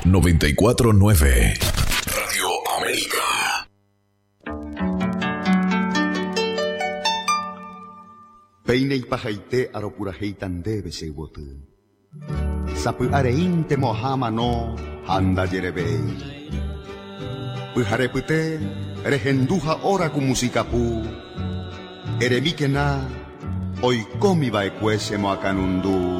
94.9 Radio América. Peinei pajaite aropuraheitande beseiwotu. Sapu areinte mohama no handa yerebei. Pyharepyte rehenduha ora ku musikapu. Eremikena oikomi vaekuese moakanundu.